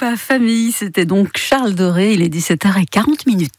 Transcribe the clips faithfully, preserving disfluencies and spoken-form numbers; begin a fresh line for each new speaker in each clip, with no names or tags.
repas famille. C'était donc Charles Doré, il est dix-sept heures quarante minutes.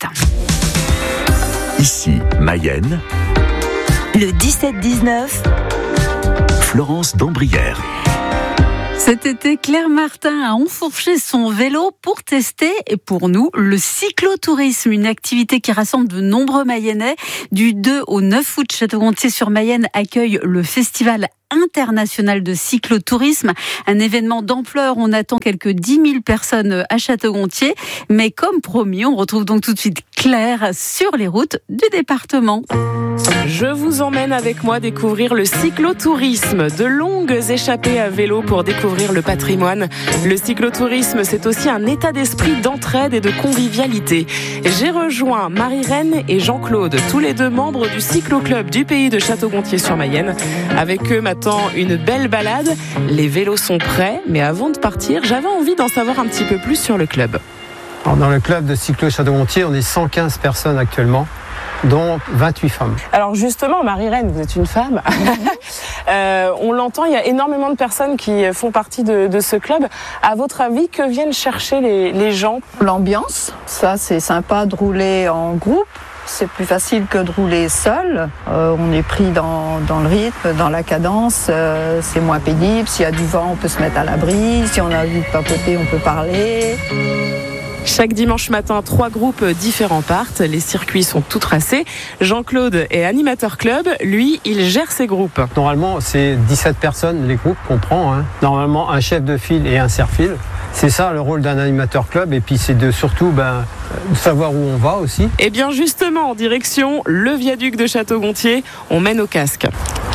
Ici, Mayenne.
Le dix-sept dix-neuf.
Florence d'Ambrières.
Cet été, Claire Martin a enfourché son vélo pour tester, et pour nous, le cyclotourisme, une activité qui rassemble de nombreux Mayennais. Du deux au neuf août, Château-Gontier-sur-Mayenne accueille le festival international de cyclotourisme, un événement d'ampleur. On attend quelques dix mille personnes à Château-Gontier, mais comme promis, on retrouve donc tout de suite Claire sur les routes du département.
Je vous emmène avec moi découvrir le cyclotourisme, de longues échappées à vélo pour découvrir le patrimoine. Le cyclotourisme, c'est aussi un état d'esprit d'entraide et de convivialité. J'ai rejoint Marie-Reine et Jean-Claude, tous les deux membres du cycloclub du pays de Château-Gontier-sur-Mayenne. Avec eux m'attend une belle balade. Les vélos sont prêts, mais avant de partir, j'avais envie d'en savoir un petit peu plus sur le club.
Alors dans le club de cyclo Château-Gontier, on est cent quinze personnes actuellement, dont vingt-huit femmes.
Alors justement, Marie-Reine, vous êtes une femme. euh, on l'entend, il y a énormément de personnes qui font partie de, de ce club. À votre avis, que viennent chercher les, les gens ?
L'ambiance, ça c'est sympa de rouler en groupe. C'est plus facile que de rouler seul. Euh, on est pris dans, dans le rythme, dans la cadence. Euh, c'est moins pénible. S'il y a du vent, on peut se mettre à l'abri. Si on a envie de papoter, on peut parler.
Chaque dimanche matin, trois groupes différents partent. Les circuits sont tout tracés. Jean-Claude est animateur club. Lui, il gère ses groupes.
Normalement, c'est dix-sept personnes, les groupes qu'on prend. Hein. Normalement, un chef de file et un serre-file. C'est ça le rôle d'un animateur club. Et puis, c'est de surtout ben, de savoir où on va aussi.
Et bien justement, en direction le viaduc de Château-Gontier, on mène au casque.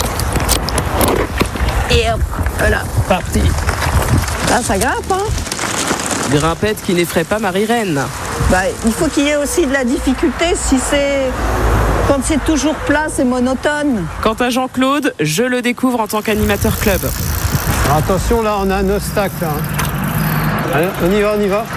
Et hop, voilà, parti. Là, ça grimpe, hein ?
Grimpette qui n'effraie pas Marie-Reine.
Bah, il faut qu'il y ait aussi de la difficulté. Si c'est quand c'est toujours plat, c'est monotone.
Quant à Jean-Claude, je le découvre en tant qu'animateur club.
Alors attention, là, on a un obstacle. Hein. Allez, on y va, on y va.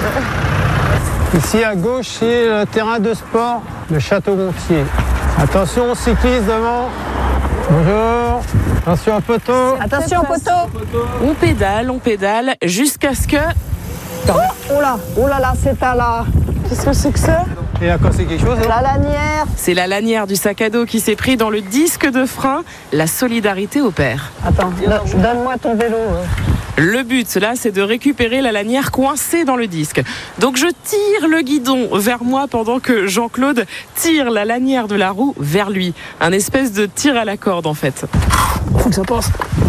Ici à gauche, c'est le terrain de sport de Château-Gontier. Attention, cycliste devant. Bonjour. Attention au poteau.
Attention au poteau.
On pédale, on pédale, jusqu'à ce que...
Oh, oh là, oh là là, c'est à la... Qu'est-ce que c'est que ça ?
Et à quoi c'est quelque chose
La lanière.
C'est la lanière du sac à dos qui s'est pris dans le disque de frein. La solidarité opère.
Attends, do- donne-moi ton vélo.
Le but, là, c'est de récupérer la lanière coincée dans le disque. Donc je tire le guidon vers moi pendant que Jean-Claude tire la lanière de la roue vers lui. Un espèce de tir à la corde, en fait.
Faut que ça passe.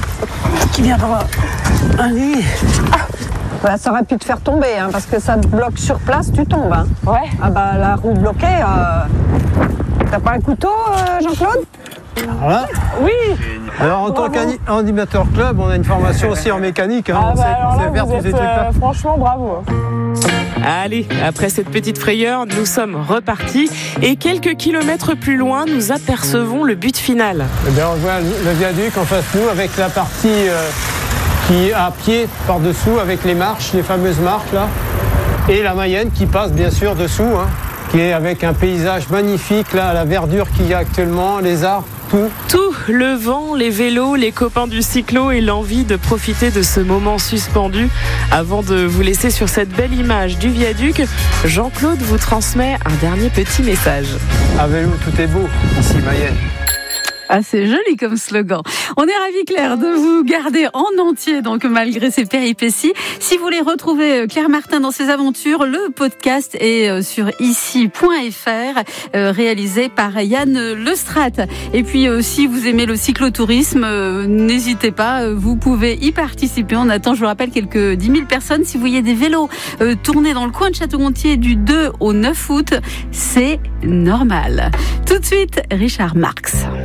Qui vient par là. Allez. Ah. Bah, ça aurait pu te faire tomber, hein, parce que ça te bloque sur place, tu tombes. Hein.
Ouais.
Ah bah la roue bloquée, euh... t'as pas un couteau, euh, Jean-Claude ?
Alors là,
Oui.
alors en tant qu'animateur club, on a une formation aussi en mécanique. Hein,
Ah
on
bah
sait,
alors
on
là,
sait faire
vous
tous
êtes,
ces trucs-là.
euh, franchement, bravo. Allez, après cette petite frayeur, nous sommes repartis. Et quelques kilomètres plus loin, nous apercevons le but final.
Eh bien, on voit le viaduc en face de nous avec la partie euh, qui est à pied par-dessous, avec les marches, les fameuses marches là. Et la Mayenne qui passe bien sûr dessous, hein, qui est avec un paysage magnifique, là, la verdure qu'il y a actuellement, les arbres, tout.
Tout, le vent, les vélos, les copains du cyclo et l'envie de profiter de ce moment suspendu. Avant de vous laisser sur cette belle image du viaduc, Jean-Claude vous transmet un dernier petit message.
À vélo, tout est beau, ici Mayenne.
Ah, c'est joli comme slogan. On est ravis, Claire, de vous garder en entier, donc malgré ces péripéties. Si vous voulez retrouver Claire Martin dans ses aventures, le podcast est sur ici point f r, euh, réalisé par Yann Lestrade. Et puis, euh, si vous aimez le cyclotourisme, euh, n'hésitez pas, euh, vous pouvez y participer. On attend, je vous rappelle, quelques dix mille personnes. Si vous voyez des vélos euh, tourner dans le coin de Château-Gontier du deux au neuf août, c'est normal. Tout de suite, Richard Marx.